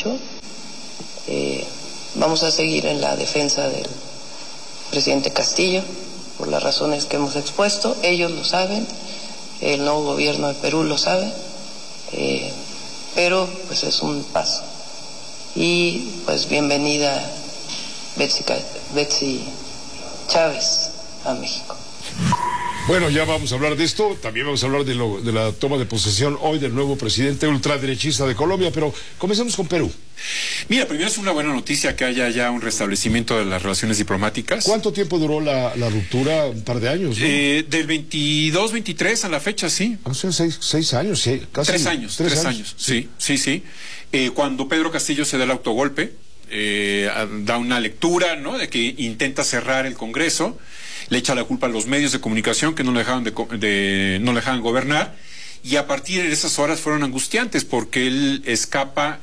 hecho. Vamos a seguir en la defensa del presidente Castillo, por las razones que hemos expuesto. Ellos lo saben, el nuevo gobierno de Perú lo sabe, pero pues es un paso. Y pues bienvenida Betsy Chávez a México. Bueno, ya vamos a hablar de esto, también vamos a hablar de la toma de posesión hoy del nuevo presidente ultraderechista de Colombia, pero comencemos con Perú. Mira, primero es una buena noticia que haya ya un restablecimiento de las relaciones diplomáticas. ¿Cuánto tiempo duró la ruptura? Un par de años, ¿no? Del 22-23 a la fecha, sí. O sea, seis años, sí, casi. 3 años, 3 años, sí. Cuando Pedro Castillo se da el autogolpe, da una lectura, ¿no?, de que intenta cerrar el Congreso, le echa la culpa a los medios de comunicación que no le dejaban gobernar, y a partir de esas horas fueron angustiantes porque él escapa,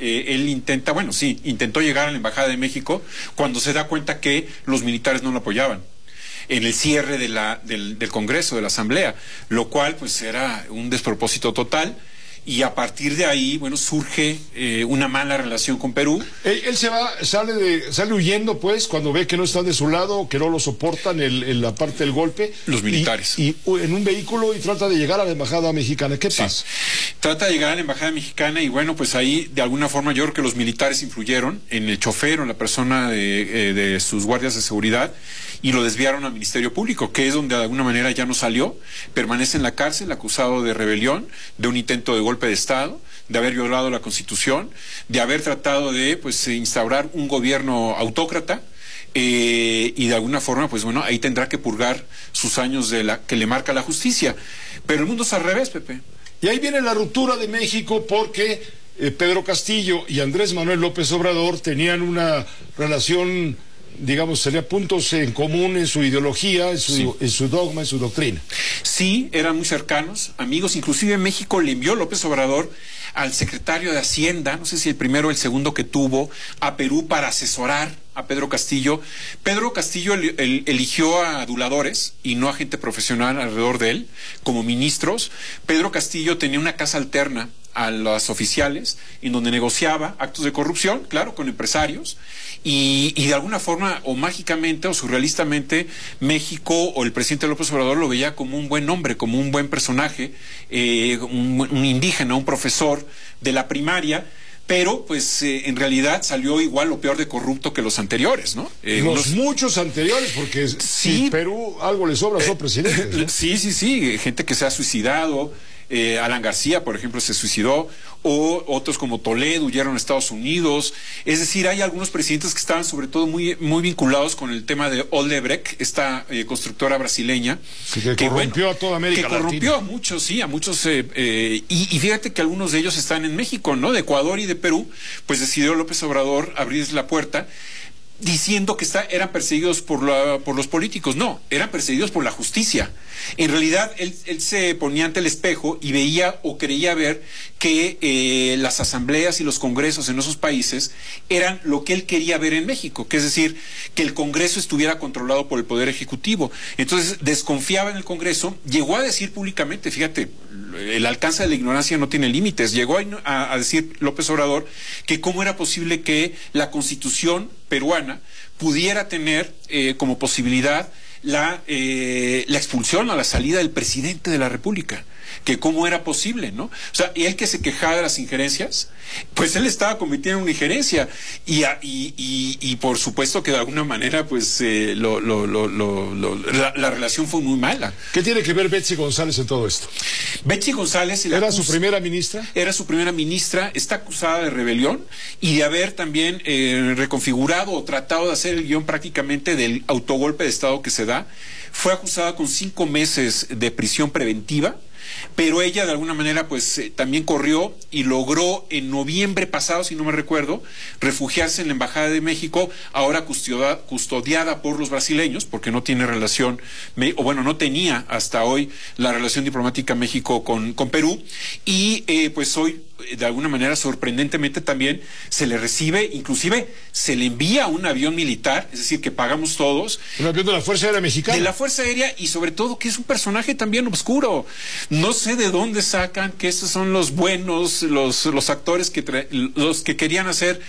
intentó llegar a la Embajada de México cuando se da cuenta que los militares no lo apoyaban en el cierre del Congreso, de la Asamblea, lo cual pues era un despropósito total. Y a partir de ahí, bueno, surge una mala relación con Perú. Él sale huyendo, pues, cuando ve que no están de su lado, que no lo soportan en la parte del golpe. Los militares. Y en un vehículo y trata de llegar a la embajada mexicana. ¿Qué pasa? Trata de llegar a la embajada mexicana y bueno, pues ahí de alguna forma yo creo que los militares influyeron en el chofer o en la persona de sus guardias de seguridad y lo desviaron al Ministerio Público, que es donde de alguna manera ya no salió, permanece en la cárcel acusado de rebelión, de un intento de golpe de Estado, de haber violado la Constitución, de haber tratado de instaurar un gobierno autócrata, y de alguna forma, pues bueno, ahí tendrá que purgar sus años que le marca la justicia. Pero el mundo es al revés, Pepe. Y ahí viene la ruptura de México porque Pedro Castillo y Andrés Manuel López Obrador tenían una relación, digamos, sería puntos en común en su ideología, en su dogma, en su doctrina. Sí, eran muy cercanos, amigos. Inclusive México le envió López Obrador al secretario de Hacienda, no sé si el primero o el segundo que tuvo, a Perú para asesorar a Pedro Castillo. Pedro Castillo eligió a aduladores y no a gente profesional alrededor de él como ministros. Pedro Castillo tenía una casa alterna a los oficiales en donde negociaba actos de corrupción, claro, con empresarios, y de alguna forma o mágicamente o surrealistamente México o el presidente López Obrador lo veía como un buen hombre, como un buen personaje, un indígena, un profesor de la primaria. Pero, pues, en realidad salió igual o peor de corrupto que los anteriores, ¿no? Muchos anteriores, porque sí, si Perú algo le sobra, son presidentes, ¿no? Sí, gente que se ha suicidado. Alan García, por ejemplo, se suicidó, o otros como Toledo huyeron a Estados Unidos. Es decir, hay algunos presidentes que estaban sobre todo muy vinculados con el tema de Odebrecht, esta constructora brasileña. Sí, que corrompió a toda América Latina. Que corrompió a muchos, sí, a muchos. Y fíjate que algunos de ellos están en México, ¿no? De Ecuador y de Perú, pues decidió López Obrador abrirles la puerta, diciendo que eran perseguidos por los políticos. No, eran perseguidos por la justicia. En realidad, él se ponía ante el espejo y veía o creía ver que las asambleas y los congresos en esos países eran lo que él quería ver en México, que es decir, que el Congreso estuviera controlado por el Poder Ejecutivo. Entonces, desconfiaba en el Congreso, llegó a decir públicamente, fíjate, el alcance de la ignorancia no tiene límites, llegó a decir López Obrador que cómo era posible que la Constitución peruana pudiera tener como posibilidad la expulsión o la salida del presidente de la República, que cómo era posible, ¿no? O sea, y él que se quejaba de las injerencias, pues él estaba cometiendo una injerencia y por supuesto que de alguna manera pues la relación fue muy mala. ¿Qué tiene que ver Betsy González en todo esto? Betsy González ¿Era su primera ministra? Era su primera ministra, está acusada de rebelión y de haber también reconfigurado o tratado de hacer el guión prácticamente del autogolpe de Estado que se da. Fue acusada con 5 meses de prisión preventiva, pero ella de alguna manera pues también corrió y logró en noviembre pasado, si no me recuerdo, refugiarse en la Embajada de México, ahora custodiada por los brasileños, porque no tiene relación, o bueno, no tenía hasta hoy la relación diplomática México con Perú, y pues hoy de alguna manera sorprendentemente también se le recibe, inclusive se le envía un avión militar, es decir, que pagamos todos. Un avión de la Fuerza Aérea Mexicana. De la Fuerza Aérea, y sobre todo que es un personaje también oscuro. No sé de dónde sacan que estos son los buenos, los actores los que querían hacer